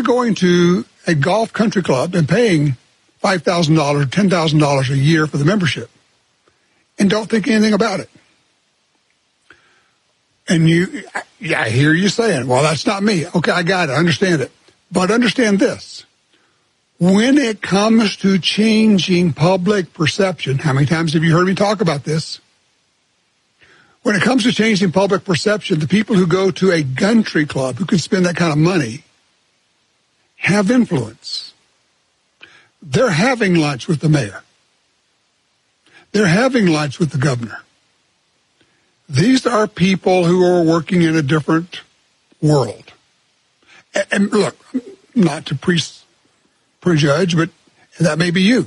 to going to a golf country club and paying $5,000, $10,000 a year for the membership and don't think anything about it. And I hear you saying, well, that's not me. Okay, I got it. I understand it. But understand this. When it comes to changing public perception, how many times have you heard me talk about this? When it comes to changing public perception, the people who go to a country club, who can spend that kind of money, have influence. They're having lunch with the mayor. They're having lunch with the governor. These are people who are working in a different world. And look, not to prejudge, but that may be you.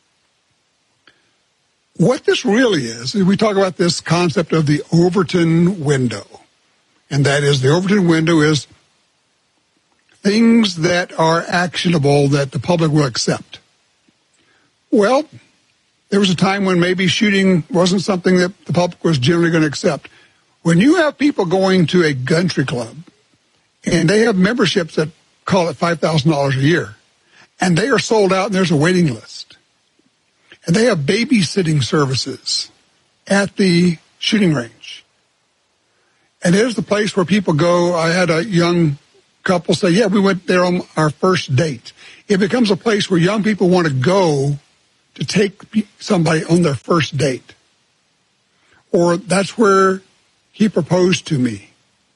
What this really is, we talk about this concept of the Overton window. And that is, the Overton window is things that are actionable that the public will accept. Well, there was a time when maybe shooting wasn't something that the public was generally going to accept. When you have people going to a country club and they have memberships that call it $5,000 a year, and they are sold out and there's a waiting list, and they have babysitting services at the shooting range, and there's the place where people go. I had a young couple say, yeah, we went there on our first date. It becomes a place where young people want to go to take somebody on their first date. Or that's where he proposed to me.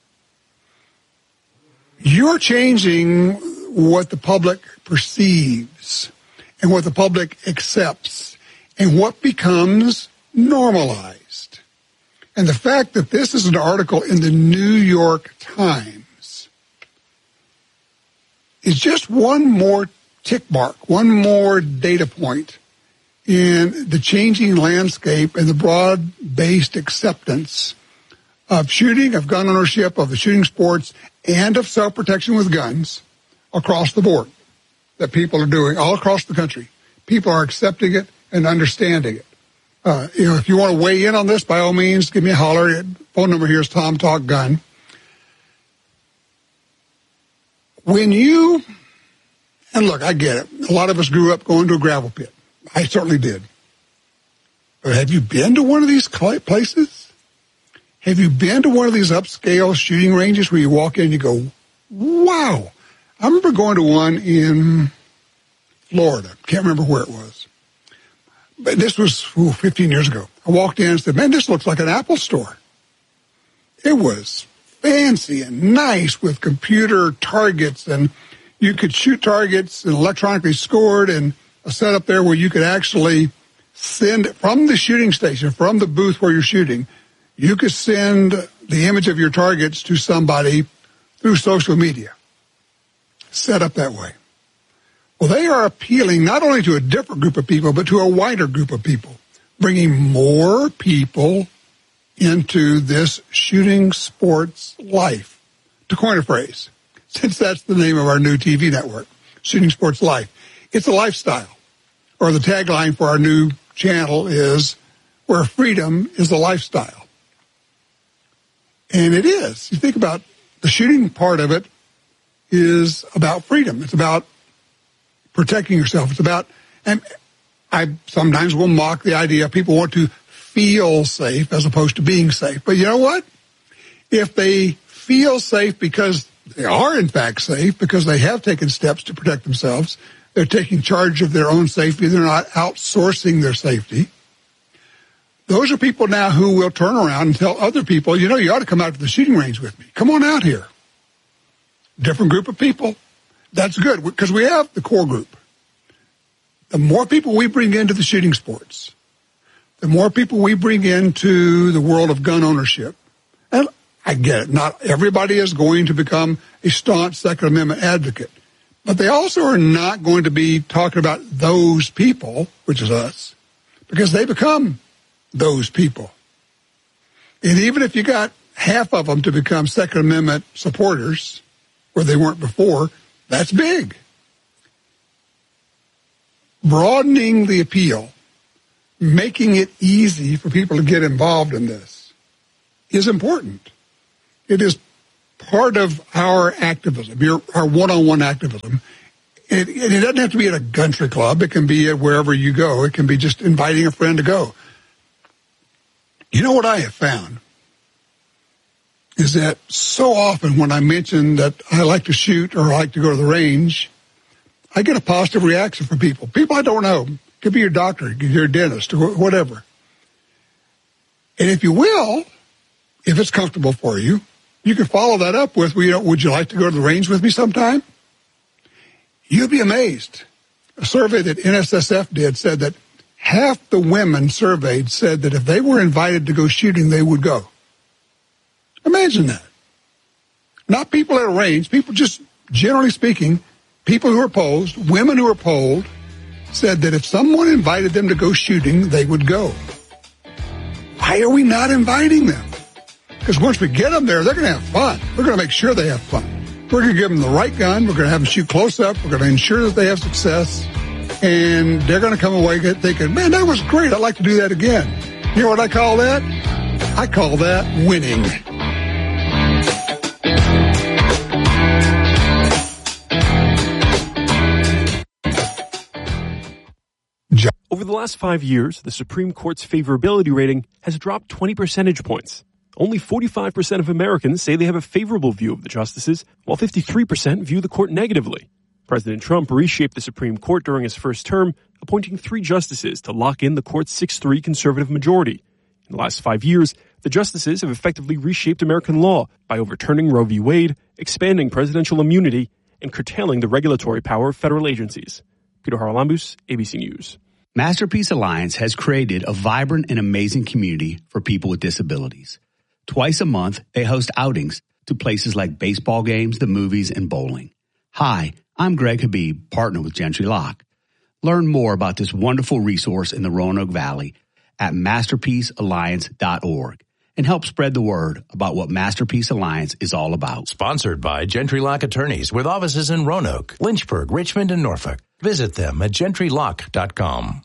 You're changing what the public perceives and what the public accepts and what becomes normalized. And the fact that this is an article in the New York Times is just one more tick mark, one more data point in the changing landscape and the broad-based acceptance of shooting, of gun ownership, of the shooting sports, and of self-protection with guns across the board that people are doing all across the country. People are accepting it and understanding it. If you want to weigh in on this, by all means, give me a holler. Phone number here is Tom Talk Gun. And look, I get it. A lot of us grew up going to a gravel pit. I certainly did. But have you been to one of these places? Have you been to one of these upscale shooting ranges where you walk in and you go, wow. I remember going to one in Florida. Can't remember where it was. But this was 15 years ago. I walked in and said, man, this looks like an Apple store. It was fancy and nice with computer targets, and you could shoot targets and electronically scored, and a setup there where you could actually send from the shooting station, from the booth where you're shooting, you could send the image of your targets to somebody through social media. Set up that way. Well, they are appealing not only to a different group of people, but to a wider group of people, bringing more people into this shooting sports life, to coin a phrase, since that's the name of our new TV network, Shooting Sports Life. It's a lifestyle, or the tagline for our new channel is, where freedom is a lifestyle. And it is. You think about the shooting part of it is about freedom. It's about protecting yourself. It's about, and I sometimes will mock the idea people want to feel safe as opposed to being safe. But you know what? If they feel safe because they are in fact safe, because they have taken steps to protect themselves, they're taking charge of their own safety, they're not outsourcing their safety, those are people now who will turn around and tell other people, you ought to come out to the shooting range with me. Come on out here. Different group of people. That's good, because we have the core group. The more people we bring into the shooting sports, the more people we bring into the world of gun ownership. And I get it. Not everybody is going to become a staunch Second Amendment advocate. But they also are not going to be talking about those people, which is us, because they become those people. And even if you got half of them to become Second Amendment supporters, where they weren't before, that's big. Broadening the appeal, making it easy for people to get involved in this is important. It is part of our activism, our one-on-one activism. It doesn't have to be at a country club. It can be at wherever you go. It can be just inviting a friend to go. You know what I have found is that so often when I mention that I like to shoot or I like to go to the range, I get a positive reaction from people. People I don't know. It could be your doctor, your dentist, or whatever. And if you will, if it's comfortable for you, you can follow that up with, well, would you like to go to the range with me sometime? You'd be amazed. A survey that NSSF did said that half the women surveyed said that if they were invited to go shooting, they would go. Imagine that. Not people at a range, people just generally speaking, people who are polled, women who are polled, said that if someone invited them to go shooting, they would go. Why are we not inviting them? Because once we get them there, they're going to have fun. We're going to make sure they have fun. We're going to give them the right gun. We're going to have them shoot close up. We're going to ensure that they have success. And they're going to come away thinking, man, that was great. I'd like to do that again. You know what I call that? I call that winning. Over the last 5 years, the Supreme Court's favorability rating has dropped 20 percentage points. Only 45% of Americans say they have a favorable view of the justices, while 53% view the court negatively. President Trump reshaped the Supreme Court during his first term, appointing 3 justices to lock in the court's 6-3 conservative majority. In the last 5 years, the justices have effectively reshaped American law by overturning Roe v. Wade, expanding presidential immunity, and curtailing the regulatory power of federal agencies. Peter Haralambous, ABC News. Masterpiece Alliance has created a vibrant and amazing community for people with disabilities. Twice a month, they host outings to places like baseball games, the movies, and bowling. Hi, I'm Greg Habib, partner with Gentry Lock. Learn more about this wonderful resource in the Roanoke Valley at masterpiecealliance.org and help spread the word about what Masterpiece Alliance is all about. Sponsored by Gentry Lock Attorneys with offices in Roanoke, Lynchburg, Richmond, and Norfolk. Visit them at gentrylock.com.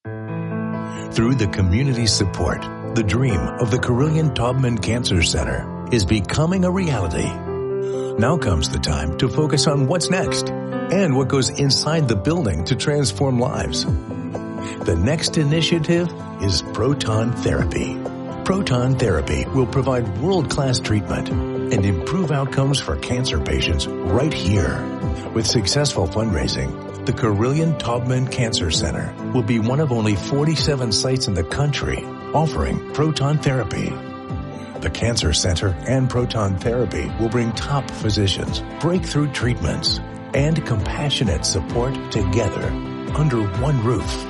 Through the community support, the dream of the Carilion Taubman Cancer Center is becoming a reality. Now comes the time to focus on what's next and what goes inside the building to transform lives. The next initiative is proton therapy. Proton therapy will provide world-class treatment and improve outcomes for cancer patients right here. With successful fundraising, the Carilion Taubman Cancer Center will be one of only 47 sites in the country offering proton therapy. The Cancer Center and proton therapy will bring top physicians, breakthrough treatments, and compassionate support together under one roof.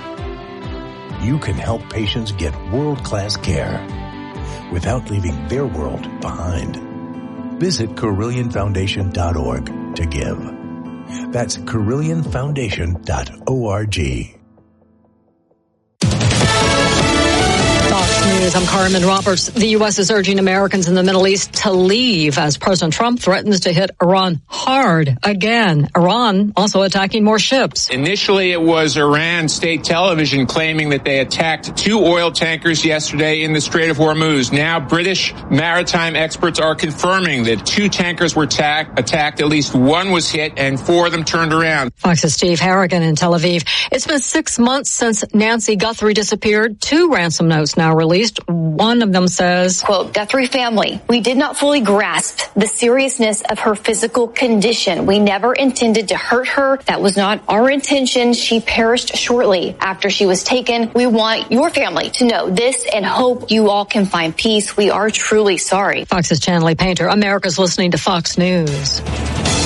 You can help patients get world-class care without leaving their world behind. Visit CarillionFoundation.org to give. That's CarillionFoundation.org. Fox News, I'm Carmen Roberts. The U.S. is urging Americans in the Middle East to leave as President Trump threatens to hit Iran hard again. Iran also attacking more ships. Initially, it was Iran state television claiming that they attacked 2 oil tankers yesterday in the Strait of Hormuz. Now, British maritime experts are confirming that 2 tankers were attacked. At least 1 was hit and 4 of them turned around. Fox's Steve Harrigan in Tel Aviv. It's been 6 months since Nancy Guthrie disappeared. 2 ransom notes now released. One of them says, quote, Guthrie family, we did not fully grasp the seriousness of her physical condition. We never intended to hurt her. That was not our intention. She perished shortly after she was taken. We want your family to know this and hope you all can find peace. We are truly sorry. Fox's Chanley Painter. America's listening to Fox News.